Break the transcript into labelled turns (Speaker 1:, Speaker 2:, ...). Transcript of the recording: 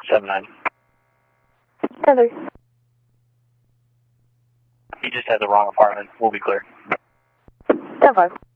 Speaker 1: 79.
Speaker 2: Heather.
Speaker 1: He just had the wrong apartment. We'll be clear.
Speaker 2: 10-5.